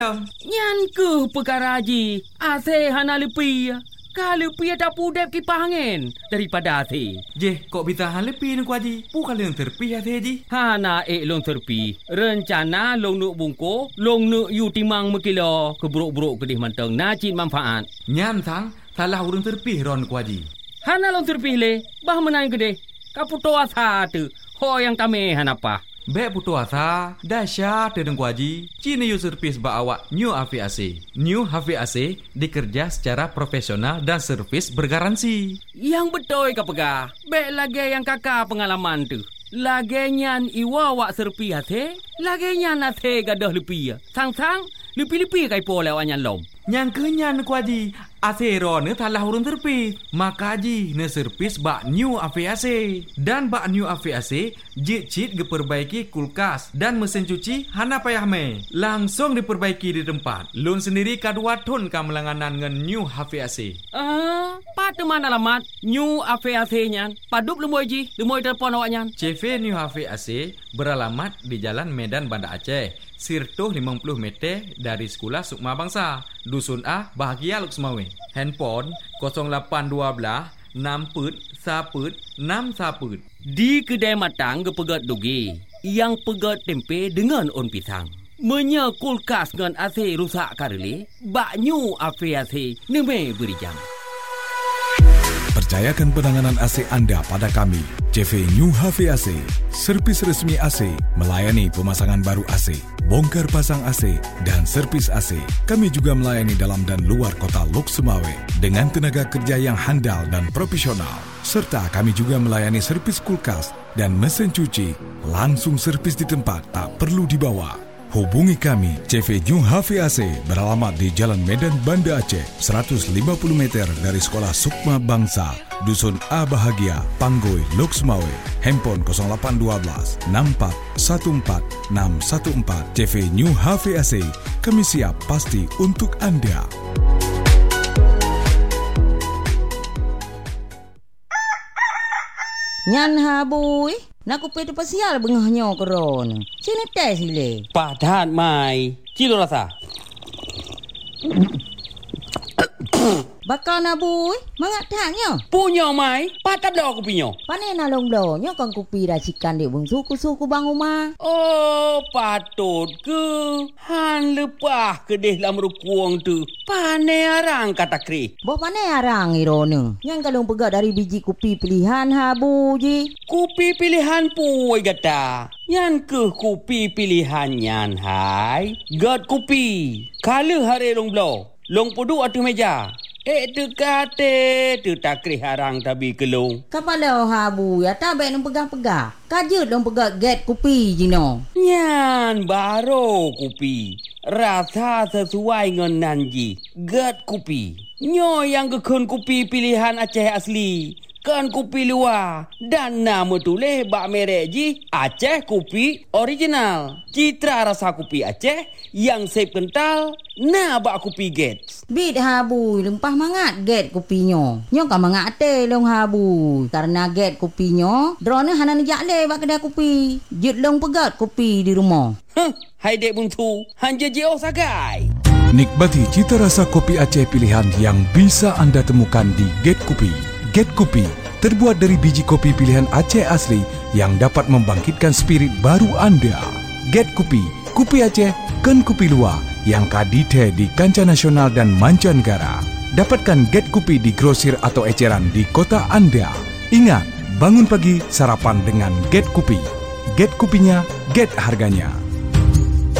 Nyan ke perkara Haji? Asih hana lepi. Kalau lepi tak pudep kipas angin daripada asih. Je, kok bisa han lepi ni ku Haji? Bukan long terpi asih Haji. Hana long terpi. Rencana long nuk bungko, long nuk yu timang mekilo keburuk-buruk kedih manteng nacit manfaat. Nyan sang salah urang terpi ron ku Haji. Hana long terpi le, bah menang kedih. Kaputo asa tu. Ho yang kami hanapa. Bek putu asa, dahsyat dengan ku Haji. Cina yu servis ba awak New HVAC. New HVAC dikerja secara profesional dan servis bergaransi. Yang betul ka pegah. Bek lagi yang kakak pengalaman tu. Lagi nyan iwa wak serpi hati. Lagi nyan hati gadah lepi. Sang-sang, lepi-lepi kai po lewat nyan lom. Nyan ke nyan ku Haji. Asero ne talah urun terpis. Maka Haji ne servis bak New HVAC. Dan bak New HVAC jit-jit diperbaiki kulkas dan mesin cuci hana payah me. Langsung diperbaiki di tempat. Lun sendiri kadua ton kam langanan ngan New HVAC. Pada mana alamat New HVAC nyan? Padup lemoy Ji, lemoy telefon awak nyan. CV New HVAC beralamat di Jalan Medan Banda Aceh. Sirtuh 50 meter dari Sekolah Sukma Bangsa. Dusun A, Bahagia Luksmawe. Handphone 0812 6 saput 6 saput. Di kedai matang gepegat dugi. Yang pegat tempe dengan on pisang. Menya kulkas dengan AC rusak kareli. Bak New HVAC neme beri jam. Percayakan penanganan AC anda pada kami, CV New HVAC, servis resmi AC, melayani pemasangan baru AC, bongkar pasang AC, dan servis AC. Kami juga melayani dalam dan luar kota Lok Sumawe dengan tenaga kerja yang handal dan profesional. Serta kami juga melayani servis kulkas dan mesin cuci, langsung servis di tempat, tak perlu dibawa. Hubungi kami, CV New HVAC beralamat di Jalan Medan Banda Aceh, 150 meter dari Sekolah Sukma Bangsa, Dusun A Bahagia, Panggoi, Lok Sumawe. Handphone 0812 64 14 614. CV New HVAC, kami siap pasti untuk anda. Nyan habui. Nak kupi tu pasial bengahnya keron. Sini tes sile. Padat mai. Cilo rasa. Bakal nabui, mangat taknya. Punya mai. Padat dah kupinya. Pane nalong blonyo kan kupi racikan di bungsu suku bang rumah. Oh, patut ke. Han lepah kedih lam rukuang tu. Pane arang kata kri. Bo pane arang irone. Yang kalong pegat dari biji kupi pilihan habu ji. Kupi pilihan puai gata. Yan ke kupi pilihan yan hai. Gat kupi. Kala hari long blow. Long pudu atu meja. Tu kate tu takri harang tabi kelung. Kapala habu ya tabek nang pegang-pegang. Kajut long pegat get kupi jino. Nyan baro kupi. Rasa sesuai dengan nanji. Get kupi. Nyo yang kekun kupi pilihan Aceh asli. Kan kupi luar. Dan nama tulis bak merek ji Aceh Kupi Original. Citra rasa kupi Aceh yang sep kental. Nah bak kupi Gates. Bit habu lempah mangat get kupinyo. Nyo kan mangat te long habu. Karena get kupinyo, drone hanan jak le bak kedai kupi. Jut long pegat kupi di rumah. Hai dek buntu, hanja jeo sagai. Nikmati cita rasa kopi Aceh pilihan yang bisa anda temukan di Get Kupi. Get Kupi terbuat dari biji kopi pilihan Aceh asli yang dapat membangkitkan spirit baru anda. Get Kupi, Kupi Aceh, ken kupi luar yang kadite di kancah nasional dan mancanegara. Dapatkan Get Kupi di grosir atau eceran di kota anda. Ingat, bangun pagi sarapan dengan Get Kupi. Get Kupinya, get harganya.